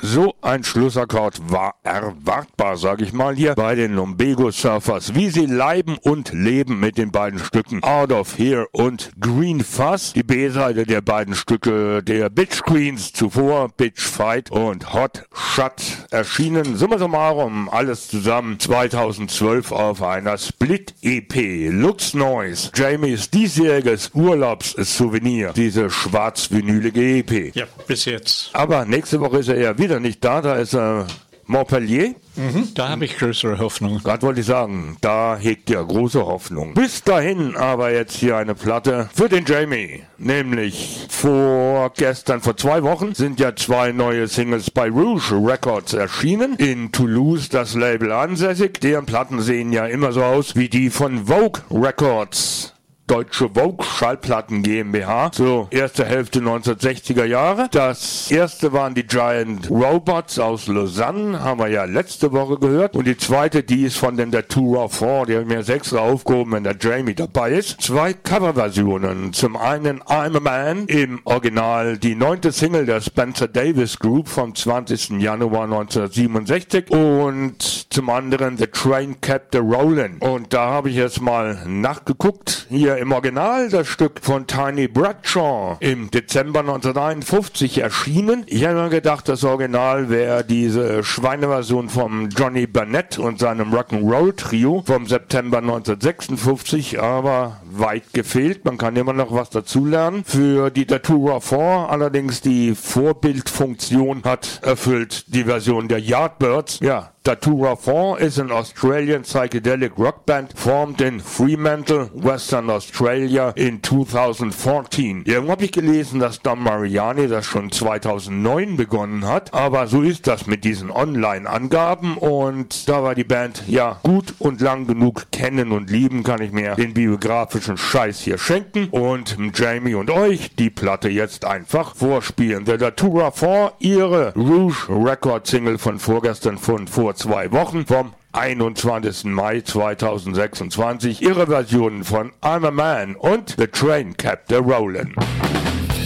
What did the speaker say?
So ein Schlussakkord war erwartbar, sag ich mal, hier bei den Lumbago Surfers. Wie sie leiben und leben mit den beiden Stücken Out of Here und Green Fuzz. Die B-Seite der beiden Stücke der Bitch Queens zuvor, Bitch Fight und Hot Shot erschienen. Summa summarum, alles zusammen 2012 auf einer Split-EP. Lux Noise, Jamies diesjähriges Urlaubssouvenir, diese schwarz-vinylige EP. Ja, bis jetzt. Aber nächste Woche ist er ja wieder nicht da, da ist er Montpellier. Da habe ich größere Hoffnung. Gerade wollte ich sagen, da hegt er große Hoffnung. Bis dahin aber jetzt hier eine Platte für den Jamie. Nämlich vor 2 Wochen sind ja 2 neue Singles bei Rouge Records erschienen. In Toulouse das Label ansässig. Deren Platten sehen ja immer so aus wie die von Vogue Records. Deutsche Vogue Schallplatten GmbH, so erste Hälfte 1960er Jahre. Das erste waren die Giant Robots aus Lausanne, haben wir ja letzte Woche gehört. Und die zweite, die ist von den Datura 4, die haben mir 6 aufgehoben, wenn der Jamie dabei ist. 2 Coverversionen. Zum einen I'm a Man, im Original die 9. Single der Spencer Davis Group vom 20. Januar 1967 und zum anderen The Train Kept a Rollin'. Und da habe ich jetzt mal nachgeguckt, hier im Original das Stück von Tiny Bradshaw im Dezember 1951 erschienen. Ich habe mir gedacht, das Original wäre diese Schweineversion vom Johnny Burnett und seinem Rock'n'Roll Trio vom September 1956, aber weit gefehlt. Man kann immer noch was dazulernen. Für die Datura 4 allerdings die Vorbildfunktion hat erfüllt die Version der Yardbirds. Ja, Datura 4 is an Australian psychedelic rock band formed in Fremantle, Western Australia in 2014. Irgendwo habe ich gelesen, dass Don Mariani das schon 2009 begonnen hat, aber so ist das mit diesen Online-Angaben und da war die Band ja gut und lang genug kennen und lieben, kann ich mir den biografischen Scheiß hier schenken und Jamie und euch die Platte jetzt einfach vorspielen. The Datura 4, ihre Rouge Record Single von vorgestern von vor 2 Wochen vom 21. Mai 2026. Ihre Versionen von I'm a Man und The Train Kept a Rollin'.